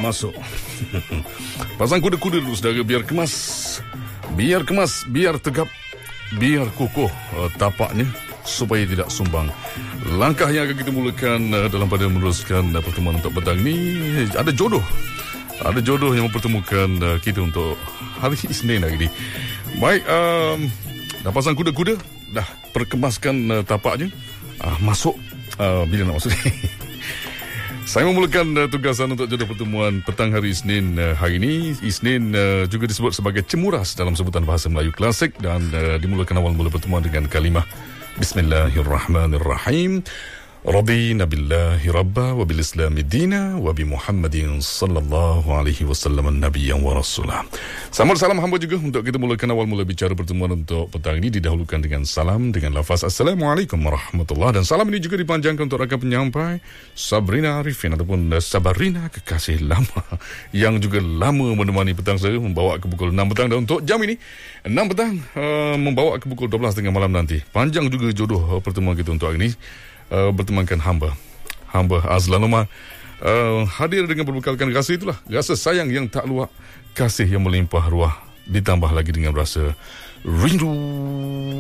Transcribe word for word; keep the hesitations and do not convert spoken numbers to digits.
masuk. Pasang kuda-kuda dulu saudara, biar kemas. Biar kemas, biar tegap, biar kukuh uh, tapaknya supaya tidak sumbang. Langkah yang akan kita mulakan uh, dalam pada meneruskan uh, pertemuan untuk petang ni, ada jodoh. Ada jodoh yang mempertemukan uh, kita untuk hari Isnin hari ini. Baik, um, dah pasang kuda-kuda, dah perkemaskan uh, tapaknya, uh, masuk uh, bila nak masuk. Saya memulakan uh, tugasan untuk jodoh pertemuan petang hari Isnin uh, hari ini. Isnin uh, juga disebut sebagai cemuras dalam sebutan bahasa Melayu klasik, dan uh, dimulakan awal mula pertemuan dengan kalimah Bismillahirrahmanirrahim. Radina billahi rabba wa bil islami dina wa bi Muhammadin sallallahu alaihi wasallam nabiyyan wa rasulah. Sambut salam hamba juga untuk kita mulakan awal mula bicara pertemuan untuk petang ini, didahulukan dengan salam dengan lafaz Assalamualaikum warahmatullahi, dan salam ini juga dipanjangkan untuk rakan penyampai Sabrina Arifin ataupun Sabarina, kekasih lama yang juga lama menemani petang saya, membawa ke pukul enam petang, dan untuk jam ini enam petang uh, membawa ke pukul dua belas tengah malam nanti. Panjang juga jodoh uh, pertemuan kita untuk hari ini. Uh, bertemankan hamba hamba Azlan Umar, uh, hadir dengan berbekalkan rasa itulah, rasa sayang yang tak luak, kasih yang melimpah ruah, ditambah lagi dengan rasa rindu.